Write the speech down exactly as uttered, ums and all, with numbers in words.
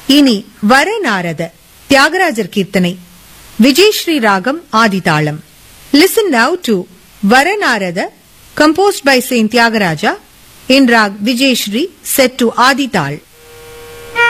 இனி வரநாரத தியாகராஜர் கீர்த்தனை விஜயஸ்ரீ ராகம் ஆதிதாளம். Listen now to Varanarada composed by Saint Tyagaraja in rag Vijayashree set to Adi Tal.